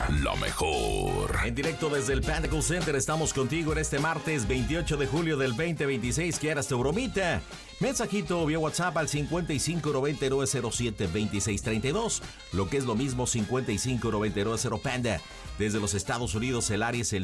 La mejor. En directo desde el Panda Cool Center estamos contigo en este martes 28 de julio del 2026. ¿Quieras tu bromita? Mensajito vía WhatsApp al 5599072632. Lo que es lo mismo 55990 Desde los Estados Unidos el área es el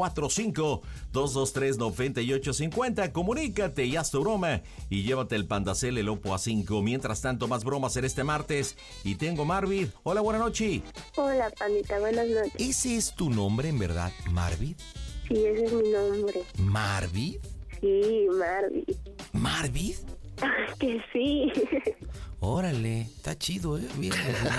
945-223-9850. Comunícate y haz tu broma y llévate el Pandacel el Oppo A5. Mientras tanto, más bromas en este martes. Y tengo Marvid. Hola, buenas noches. Hola, Pandita, buenas noches. ¿Ese es tu nombre en verdad, Marvid? Sí, ese es mi nombre. ¿Marvid? Sí, Marvid. ¿Marvid? Que sí. Órale, está chido, bien.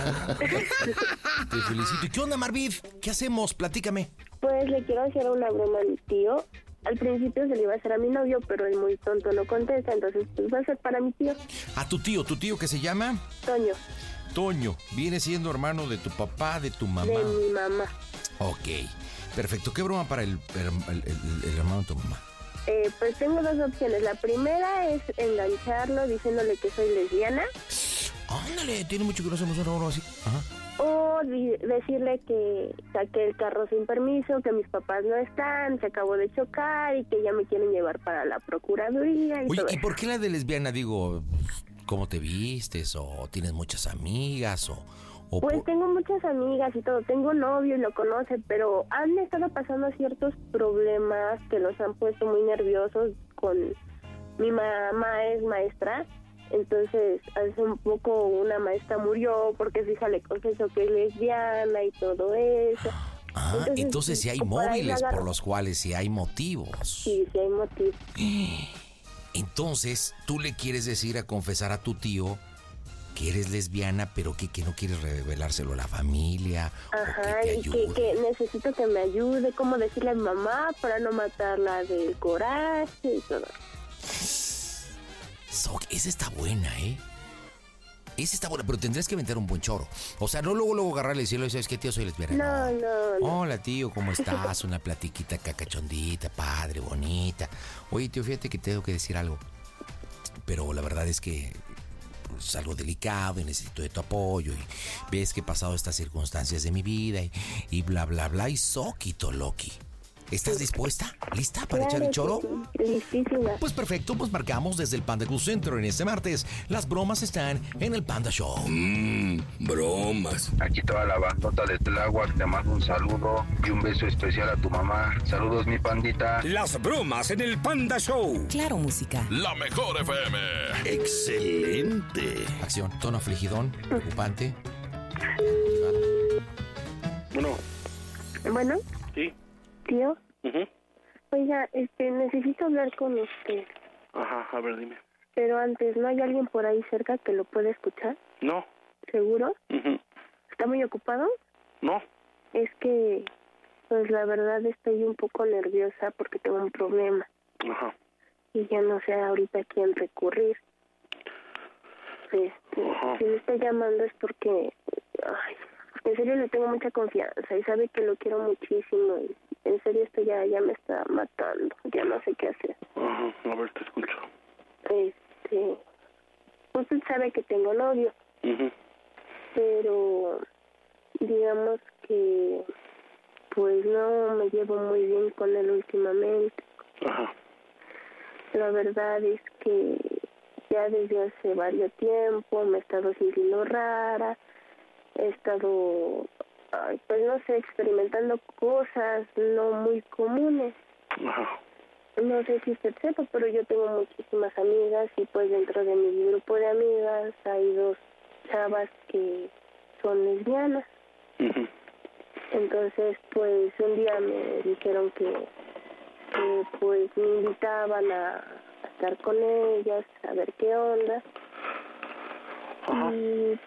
Te felicito. ¿Y qué onda, Marvid? ¿Qué hacemos? Platícame. Pues le quiero hacer una broma a mi tío. Al principio se le iba a hacer a mi novio, pero el muy tonto no contesta, entonces pues va a ser para mi tío. ¿A tu tío que se llama? Toño. Toño, viene siendo hermano de tu papá, de tu mamá. De mi mamá. Ok, perfecto. ¿Qué broma para el hermano de tu mamá? Pues tengo dos opciones. La primera es engancharlo diciéndole que soy lesbiana. Ándale, tiene mucho que no hacemos una broma así. Ajá. O decirle que saqué el carro sin permiso, que mis papás no están, se acabó de chocar y que ya me quieren llevar para la procuraduría. Oye, ¿y por qué la de lesbiana? Digo, ¿cómo te vistes? ¿O tienes muchas amigas? Pues tengo muchas amigas y todo, tengo novio y lo conoce, pero han estado pasando ciertos problemas que los han puesto muy nerviosos. Mi mamá es maestra, entonces hace un poco una maestra murió porque su hija le confesó que es lesbiana y todo eso. Entonces sí hay móviles por los cuales sí hay motivos. Sí, sí hay motivos. Entonces, tú le quieres decir a confesar a tu tío que eres lesbiana, pero que no quieres revelárselo a la familia. Ajá, y que necesito que me ayude, cómo decirle a mi mamá para no matarla del coraje y todo. Esa está buena, Esa está buena, pero tendrías que meter un buen choro. O sea, no luego agarrarle y decirle, ¿sabes qué, tío? Soy lesbiana. No. Hola, tío, ¿cómo estás? Una platiquita cacachondita, padre, bonita. Oye, tío, fíjate que tengo que decir algo. Pero la verdad es que es algo delicado y necesito de tu apoyo. Y ves que he pasado estas circunstancias de mi vida y bla, bla, bla. Y soquito, Loki. ¿Estás dispuesta? ¿Lista para echar el choro? Listísima. Pues perfecto, pues marcamos desde el Panda Cool Center en este martes. Las bromas están en el Panda Show. Bromas. Aquí toda la bandota de Tláhuac, te mando un saludo y un beso especial a tu mamá. Saludos, mi pandita. Las bromas en el Panda Show. Claro, música. La mejor FM. Excelente. Acción, tono afligidón, preocupante. Bueno. Sí. ¿Tío? Uh-huh. Oiga, necesito hablar con usted. Ajá, a ver, dime. Pero antes, ¿no hay alguien por ahí cerca que lo pueda escuchar? No. ¿Seguro? Uh-huh. ¿Está muy ocupado? No. Es que, pues la verdad estoy un poco nerviosa porque tengo un problema. Ajá. Y ya no sé ahorita a quién recurrir. Si me está llamando es porque, en serio le tengo mucha confianza y sabe que lo quiero muchísimo y en serio esto ya me está matando, ya no sé qué hacer. Ajá, a ver, te escucho. Usted sabe que tengo novio, Uh-huh. pero digamos que pues no me llevo muy bien con él últimamente. Ajá. La verdad es que ya desde hace varios tiempo me he estado sintiendo rara, he estado, pues no sé, experimentando cosas no muy comunes. Ajá. No sé si usted sepa, pero yo tengo muchísimas amigas y pues dentro de mi grupo de amigas hay dos chavas que son lesbianas. Uh-huh. Entonces, pues un día me dijeron que pues me invitaban a estar con ellas, a ver qué onda. Ajá. Y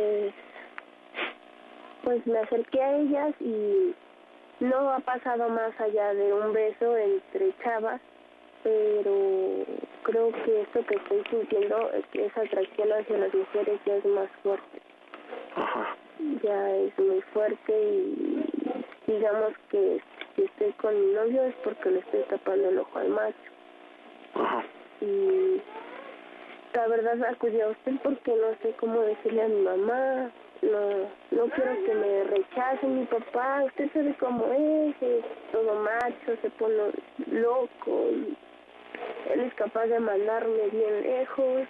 pues me acerqué a ellas y no ha pasado más allá de un beso entre chavas, pero creo que esto que estoy sintiendo, esa atracción hacia las mujeres ya es más fuerte. Ajá. Ya es muy fuerte y digamos que si estoy con mi novio es porque le estoy tapando el ojo al macho. Ajá. Y la verdad acudí a usted porque no sé cómo decirle a mi mamá no quiero que me rechace mi papá. Usted sabe cómo es todo macho, se pone loco. Él es capaz de mandarme bien lejos.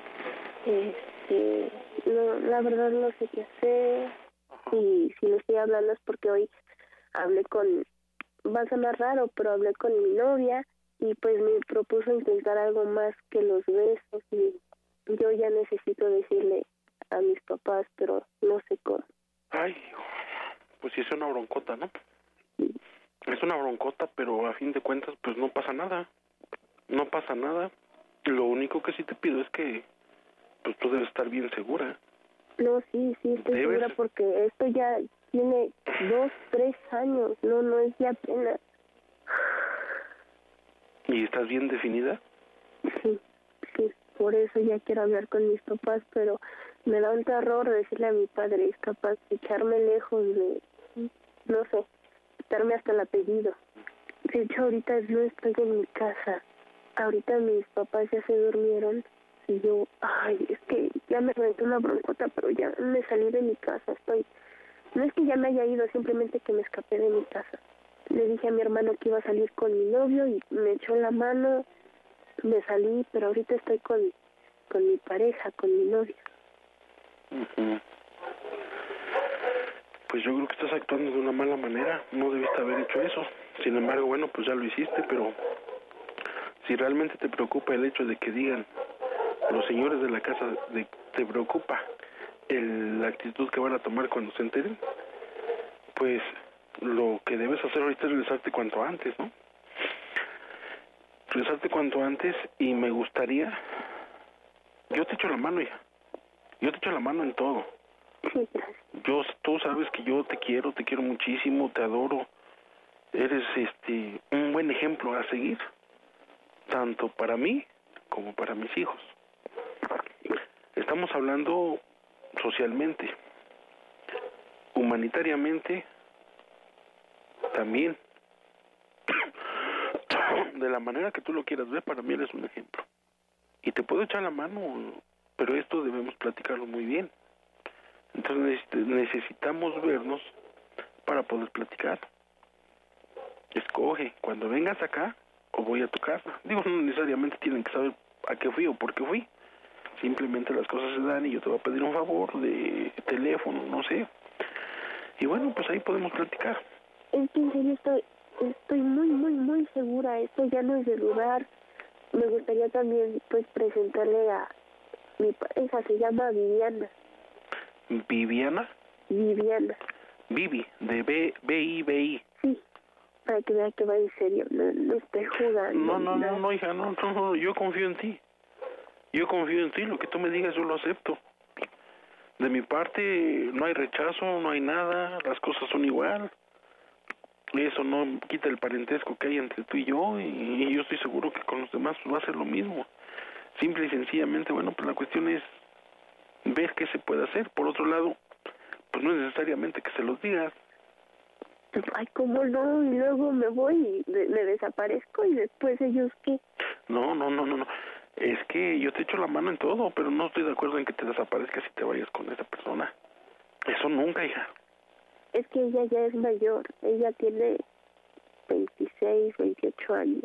No, la verdad no sé qué hacer. Y si le estoy hablando es porque hoy hablé va a sonar raro, pero hablé con mi novia y pues me propuso intentar algo más que los besos, y yo ya necesito decirle a mis papás, pero no sé cómo. Ay, pues sí es una broncota, ¿no? Es una broncota, pero a fin de cuentas pues no pasa nada. No pasa nada. Lo único que sí te pido es que pues tú debes estar bien segura. No, sí, estoy segura porque esto ya tiene 2, 3 años, no es de apenas. ¿Y estás bien definida? Sí, por eso ya quiero hablar con mis papás, pero me da un terror decirle a mi padre, es capaz de echarme lejos de, no sé, quitarme hasta el apellido. De hecho, ahorita no estoy en mi casa. Ahorita mis papás ya se durmieron y yo, es que ya me reventé una broncota, pero ya me salí de mi casa. No es que ya me haya ido, simplemente que me escapé de mi casa. Le dije a mi hermano que iba a salir con mi novio y me echó la mano, me salí, pero ahorita estoy con mi pareja, con mi novia. Uh-huh. Pues yo creo que estás actuando de una mala manera, no debiste haber hecho eso. Sin embargo, bueno, pues ya lo hiciste, pero si realmente te preocupa el hecho de que digan los señores de la casa, te preocupa la actitud que van a tomar cuando se enteren, pues lo que debes hacer ahorita es regresarte cuanto antes, ¿no? Regresarte cuanto antes, y me gustaría, yo te echo la mano, hija, yo te echo la mano en todo. Tú sabes que yo te quiero muchísimo, te adoro, eres un buen ejemplo a seguir, tanto para mí como para mis hijos. Estamos hablando socialmente, humanitariamente también. De la manera que tú lo quieras ver, para mí eres un ejemplo. Y te puedo echar la mano, pero esto debemos platicarlo muy bien. Entonces necesitamos vernos para poder platicar. Escoge, cuando vengas acá o voy a tu casa. Digo, no necesariamente tienen que saber a qué fui o por qué fui. Simplemente las cosas se dan y yo te voy a pedir un favor de teléfono, no sé. Y bueno, pues ahí podemos platicar. Es que en serio estoy muy segura. Esto ya no es de dudar. Me gustaría también pues presentarle a mi pareja, se llama Viviana. ¿Viviana? Viviana. Vivi, de B-I-B-I. Sí, para que vea que va en serio, no estoy jugando. No, hija, no, yo confío en ti. Yo confío en ti, lo que tú me digas yo lo acepto. De mi parte no hay rechazo, no hay nada, las cosas son igual. Eso no quita el parentesco que hay entre tú y yo estoy seguro que con los demás va a ser lo mismo. Simple y sencillamente, bueno, pues la cuestión es ver qué se puede hacer. Por otro lado, pues no es necesariamente que se los digas. Ay, ¿cómo no? Y luego me voy y me desaparezco y después ellos, ¿qué? No. Es que yo te echo la mano en todo, pero no estoy de acuerdo en que te desaparezcas y te vayas con esa persona. Eso nunca, hija. Es que ella ya es mayor. Ella tiene 26, 28 años.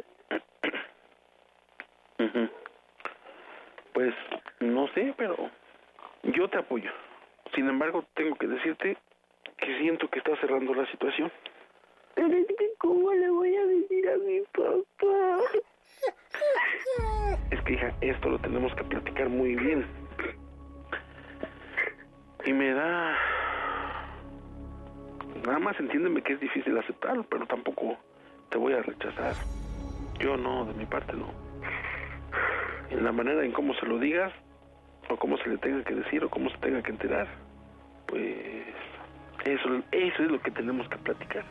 Uh-huh. Pues no sé, pero yo te apoyo. Sin embargo, tengo que decirte que siento que estás cerrando la situación. Pero es que ¿cómo le voy a decir a mi papá? Es que, hija, esto lo tenemos que platicar muy bien. Y me da... Nada más entiéndeme que es difícil aceptarlo, pero tampoco te voy a rechazar. Yo no, de mi parte no. En la manera en cómo se lo digas, o cómo se le tenga que decir, o cómo se tenga que enterar, pues eso es lo que tenemos que platicar.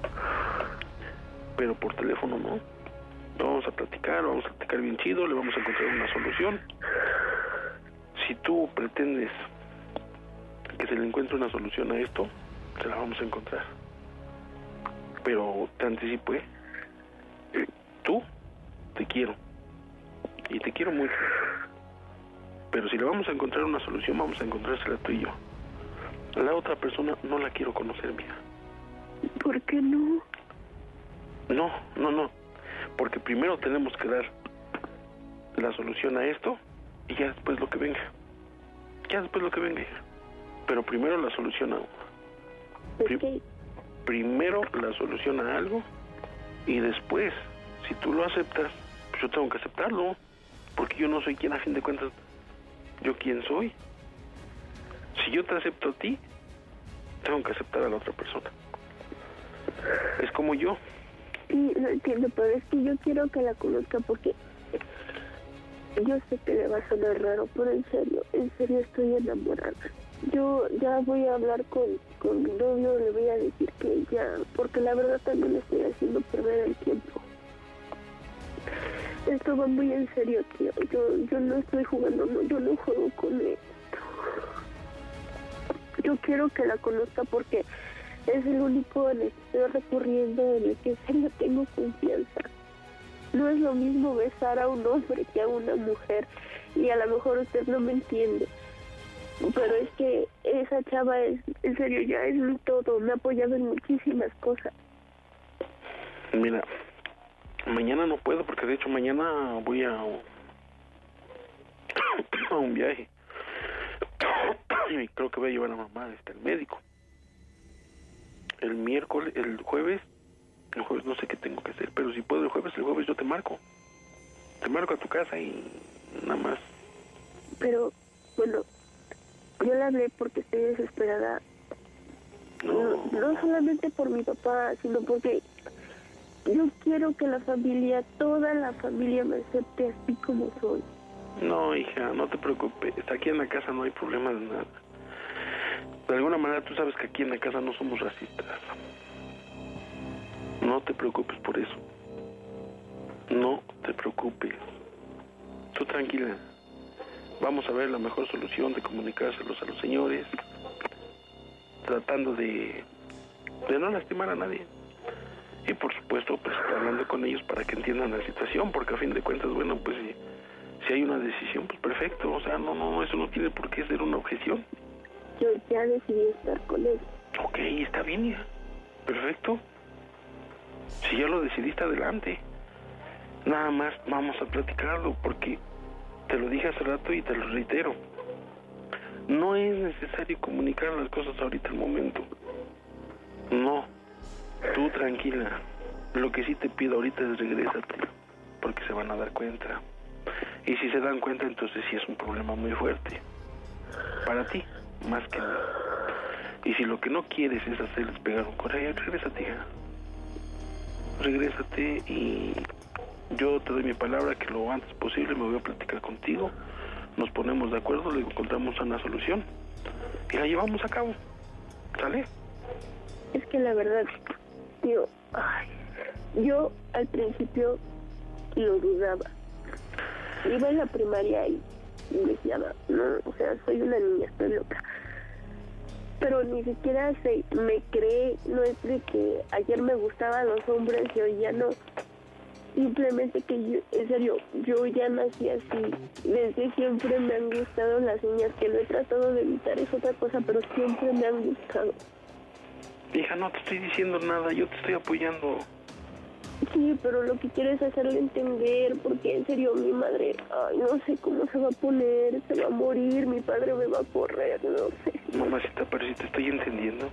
Pero por teléfono no. Vamos a platicar bien chido, le vamos a encontrar una solución. Si tú pretendes que se le encuentre una solución a esto, se la vamos a encontrar. Pero te anticipo, tú te quiero. Y te quiero mucho. Pero si le vamos a encontrar una solución, vamos a encontrársela tú y yo. La otra persona no la quiero conocer, mija. ¿Por qué no? No. Porque primero tenemos que dar la solución a esto y ya después lo que venga. Hija. Pero primero la solución a primero la solución a algo y después, si tú lo aceptas, pues yo tengo que aceptarlo. Porque yo no soy quien, a fin de cuentas, yo quién soy. Si yo te acepto a ti, tengo que aceptar a la otra persona. Es como yo. Sí, lo entiendo, pero es que yo quiero que la conozca porque yo sé que le va a sonar raro, pero en serio estoy enamorada. Yo ya voy a hablar con mi novio, le voy a decir que ya, porque la verdad también le estoy haciendo perder el tiempo. Esto va muy en serio, tío. Yo no estoy jugando, no, yo no juego con esto. Yo quiero que la conozca porque es el único en el que estoy recurriendo, en el que en serio tengo confianza. No es lo mismo besar a un hombre que a una mujer, y a lo mejor usted no me entiende. Pero es que esa chava es, en serio, ya es mi todo, me ha apoyado en muchísimas cosas. Mira, mañana no puedo porque de hecho mañana voy a un viaje. Y creo que voy a llevar a mamá al médico. El jueves no sé qué tengo que hacer, pero si puedo el jueves yo te marco. Te marco a tu casa y nada más. Pero, bueno, yo le hablé porque estoy desesperada. No solamente por mi papá, sino porque yo quiero que toda la familia me acepte así como soy. No, hija, no te preocupes. Aquí en la casa no hay problema de nada. De alguna manera tú sabes que aquí en la casa no somos racistas. No te preocupes por eso. No te preocupes. Tú tranquila. Vamos a ver la mejor solución de comunicárselos a los señores, tratando de no lastimar a nadie. Y por supuesto, pues hablando con ellos para que entiendan la situación, porque a fin de cuentas, bueno, pues si hay una decisión, pues perfecto. O sea, no, eso no tiene por qué ser una objeción. Yo ya decidí estar con él. Ok, está bien, hija. Perfecto. Si ya lo decidiste, adelante. Nada más vamos a platicarlo, porque te lo dije hace rato y te lo reitero. No es necesario comunicar las cosas ahorita al momento. No. Tú tranquila. Lo que sí te pido ahorita es regrésate, porque se van a dar cuenta. Y si se dan cuenta, entonces sí es un problema muy fuerte. Para ti, más que nada. Y si lo que no quieres es hacerles pegar un coraje, regrésate, hija. Regrésate y yo te doy mi palabra que lo antes posible me voy a platicar contigo. Nos ponemos de acuerdo, le encontramos una solución y la llevamos a cabo. ¿Sale? Es que la verdad, tío, yo al principio lo dudaba. Iba en la primaria y decía, no, o sea, soy una niña, estoy loca. Pero ni siquiera me cree, no es de que ayer me gustaban los hombres y hoy ya no. Simplemente que yo, en serio, yo ya nací así. Desde siempre me han gustado las niñas, que lo he tratado de evitar, es otra cosa, pero siempre me han gustado. Hija, no te estoy diciendo nada, yo te estoy apoyando. Sí, pero lo que quiero es hacerle entender, porque en serio mi madre, no sé cómo se va a poner, se va a morir, mi padre me va a correr, no sé. Mamacita, pero si te estoy entendiendo.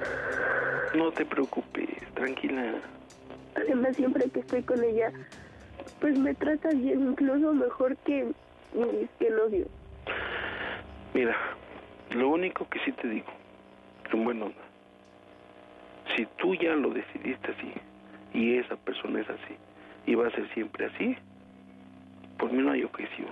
No te preocupes, tranquila. Además, siempre que estoy con ella, pues me trata bien, incluso mejor que mi novio. Mira, lo único que sí te digo, en buena onda, si tú ya lo decidiste así, y esa persona es así, y va a ser siempre así, por mí no hay objeción.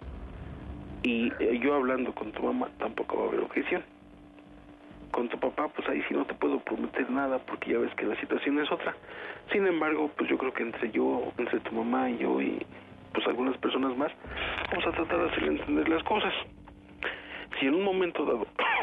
Y yo hablando con tu mamá, tampoco va a haber objeción. Con tu papá, pues ahí sí no te puedo prometer nada, porque ya ves que la situación es otra. Sin embargo, pues yo creo que entre tu mamá y yo, y pues algunas personas más, vamos a tratar de hacerle entender las cosas. Si en un momento dado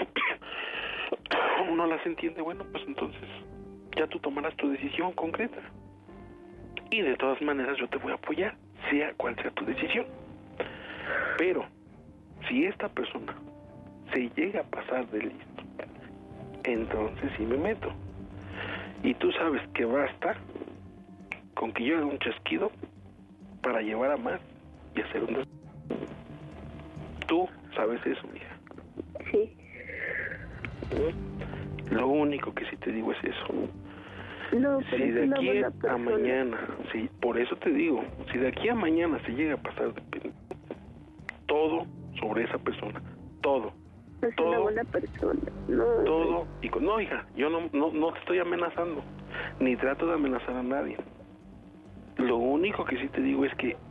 no las entiende, bueno, pues entonces ya tú tomarás tu decisión concreta. Y de todas maneras yo te voy a apoyar, sea cual sea tu decisión. Pero si esta persona se llega a pasar de listo entonces sí me meto. Y tú sabes que basta con que yo haga un chasquido para llevar a más y hacer un des... Tú sabes eso, mija. Sí. Lo único que sí te digo es eso. No, pero Si es de una aquí buena a persona. mañana, sí, por eso te digo, si de aquí a mañana se llega a pasar de todo sobre esa persona, todo, Es todo, una buena persona. No, todo, y con, no, hija, yo no te estoy amenazando, ni trato de amenazar a nadie. Lo único que sí te digo es que